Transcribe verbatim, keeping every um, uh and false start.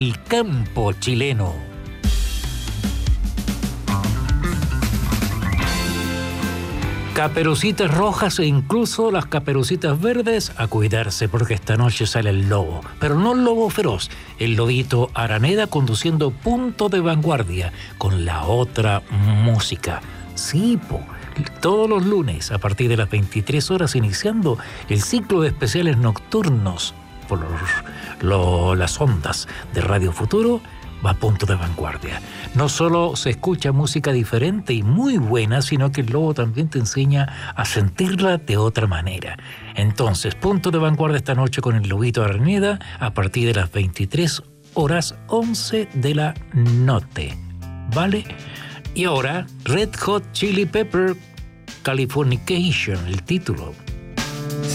El campo chileno. Caperucitas rojas e incluso las caperucitas verdes, a cuidarse porque esta noche sale el lobo. Pero no el lobo feroz, el lobito Araneda conduciendo Punto de Vanguardia con la otra música. Sí, po, todos los lunes a partir de las veintitrés horas iniciando el ciclo de especiales nocturnos por los, lo, las ondas de Radio Futuro. Va a Punto de Vanguardia. No solo se escucha música diferente y muy buena, sino que el lobo también te enseña a sentirla de otra manera. Entonces, Punto de Vanguardia esta noche con el lobito Araneda a partir de las veintitrés horas once de la noche. ¿Vale? Y ahora, Red Hot Chili Pepper, Californication, el título.